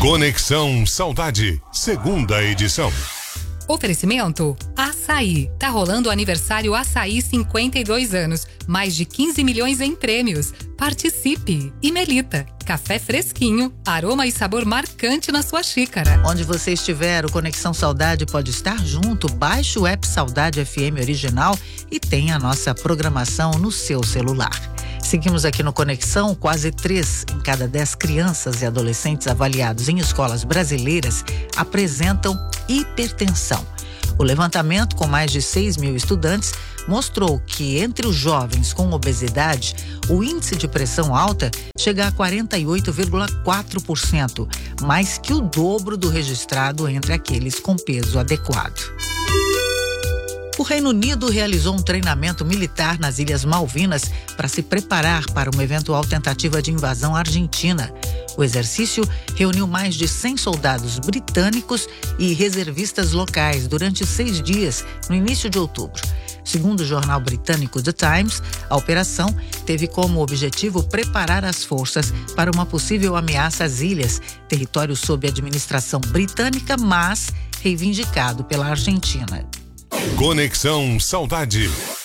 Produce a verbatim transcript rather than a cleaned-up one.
Conexão Saudade, segunda edição. Oferecimento Açaí. Tá rolando o aniversário Açaí cinquenta e dois anos. Mais de quinze milhões em prêmios. Participe! E Melita. Café fresquinho, aroma e sabor marcante na sua xícara. Onde você estiver, o Conexão Saudade pode estar junto. Baixe o app Saudade F M Original e tenha a nossa programação no seu celular. Seguimos aqui no Conexão. Quase três em cada dez crianças e adolescentes avaliados em escolas brasileiras apresentam hipertensão. O levantamento, com mais de seis mil estudantes, mostrou que entre os jovens com obesidade, o índice de pressão alta chega a quarenta e oito vírgula quatro por cento, mais que o dobro do registrado entre aqueles com peso adequado. O Reino Unido realizou um treinamento militar nas Ilhas Malvinas para se preparar para uma eventual tentativa de invasão argentina. O exercício reuniu mais de cem soldados britânicos e reservistas locais durante seis dias, no início de outubro. Segundo o jornal britânico The Times, a operação teve como objetivo preparar as forças para uma possível ameaça às ilhas, território sob administração britânica, mas reivindicado pela Argentina. Conexão Saudade.